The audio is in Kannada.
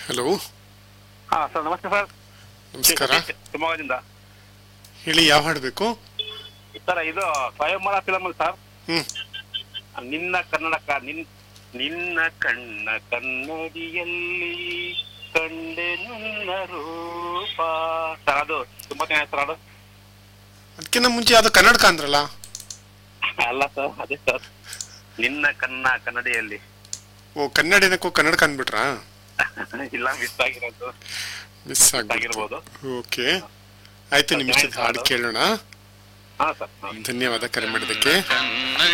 ಹಲೋ, ಹಾ ಸರ್, ನಮಸ್ತೆ ಸರ್. ನಮಸ್ಕಾರ. ಶಿವಮೊಗ್ಗದಿಂದ. ಹೇಳಿ, ಯಾವ ಹಾಡಬೇಕು? ಸರ್, ಇದು ಸ್ವಯಂವರ ಫಿಲಮ್ ಸರ್. ಹ್ಮ್. ನಿನ್ನ ಕನ್ನಡಕ ನಿನ್ನ ಕಣ್ಣ ಕನ್ನಡಿಯಲ್ಲಿ ಕಂಡೆ ನನ್ನ ರೂಪ. ಸರ್, ಅದು ತುಂಬಾ ಚೆನ್ನಾಗಿ ಸರ್. ಅದು ಅದಕ್ಕಿಂತ ಮುಂಚೆ ಯಾವ್ದು ಕನ್ನಡಕ ಅಂದ್ರಲ್ಲ? ಅಲ್ಲ ಸರ್, ಅದೇ ಸರ್, ನಿನ್ನ ಕನ್ನಡಿಯಲ್ಲಿ. ಓ, ಕನ್ನಡಿನಕ್ಕೂ ಕನ್ನಡಕ ಅಂದ್ಬಿಟ್ರಾ? ಇಲ್ಲ, ಮಿಸ್ ಆಗಿರೋದು. ಮಿಸ್ ಆಗಿರ್ಬೋದು. ಓಕೆ, ಆಯ್ತು, ನಿಮ್ಮ ಇಷ್ಟದ ಹಾಡು ಕೇಳೋಣ. ಹಾ ಸರ್. ಧನ್ಯವಾದ ಕರೆ ಮಾಡಿದ್ದಕ್ಕೆ.